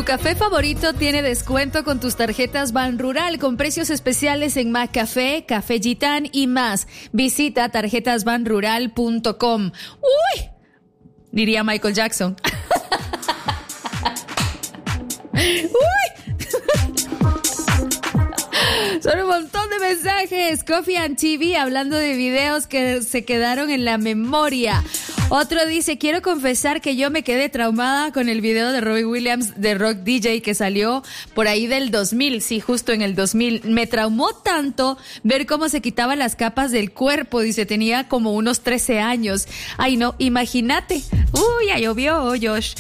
Tu café favorito tiene descuento con tus tarjetas Banrural con precios especiales en McCafé, Café Gitán y más. Visita tarjetasbanrural.com. ¡Uy! Diría Michael Jackson. ¡Uy! Son un montón de mensajes. Coffee and TV hablando de videos que se quedaron en la memoria. Otro dice, quiero confesar que yo me quedé traumada con el video de Robbie Williams de Rock DJ que salió por ahí del 2000, sí, justo en el 2000. Me traumó tanto ver cómo se quitaba las capas del cuerpo, dice, tenía como unos 13 años. Ay, no, imagínate. Uy, ya llovió, Josh.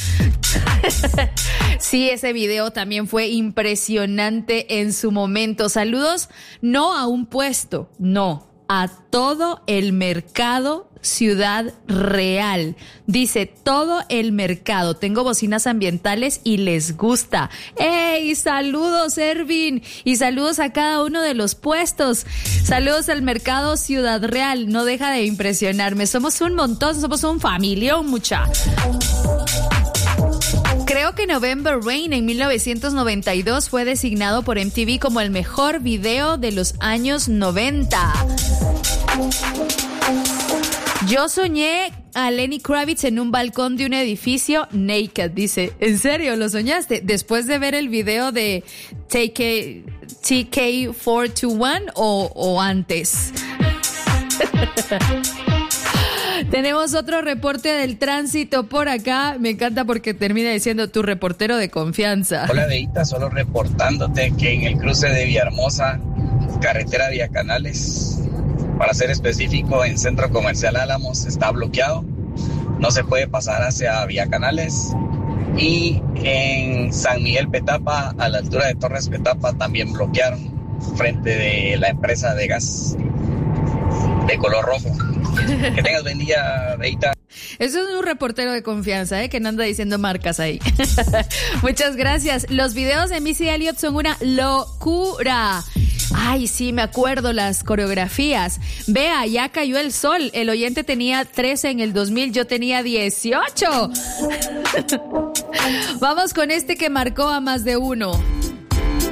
Sí, ese video también fue impresionante en su momento. Saludos, no a un puesto, no, a todo el mercado Ciudad Real. Dice, todo el mercado. Tengo bocinas ambientales y les gusta. ¡Ey! Saludos, Ervin. Y saludos a cada uno de los puestos. Saludos al mercado Ciudad Real. No deja de impresionarme. Somos un montón, somos un familión, muchachos. Creo que November Rain en 1992 fue designado por MTV como el mejor video de los años 90. Yo soñé a Lenny Kravitz en un balcón de un edificio naked, dice. ¿En serio lo soñaste? Después de ver el video de TK421 o antes. Tenemos otro reporte del tránsito por acá. Me encanta porque termina diciendo tu reportero de confianza. Hola, Deita, solo reportándote que en el cruce de Villahermosa, carretera Vía Canales, para ser específico, en Centro Comercial Álamos, está bloqueado. No se puede pasar hacia Vía Canales. Y en San Miguel Petapa, a la altura de Torres Petapa, también bloquearon frente de la empresa de gas de color rojo. Que tengas buen día, Deita. Eso es un reportero de confianza, que no anda diciendo marcas ahí. Muchas gracias. Los videos de Missy Elliott son una locura. Ay, sí, me acuerdo las coreografías. Vea, ya cayó el sol. El oyente tenía 13 en el 2000, yo tenía 18. Vamos con este que marcó a más de uno.